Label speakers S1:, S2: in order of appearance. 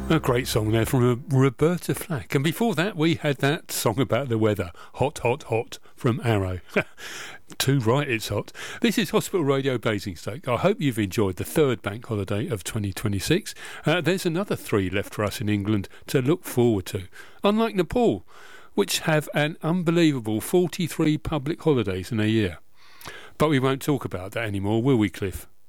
S1: A great song there from Roberta Flack. And before that, we had that song about the weather, Hot, Hot, Hot, from Arrow. Too right, it's hot. This is Hospital Radio Basingstoke. I hope you've enjoyed the third bank holiday of 2026. There's another 3 left for us in England to look forward to. Unlike Nepal, which have an unbelievable 43 public holidays in a year. But we won't talk about that anymore, will we, Cliff?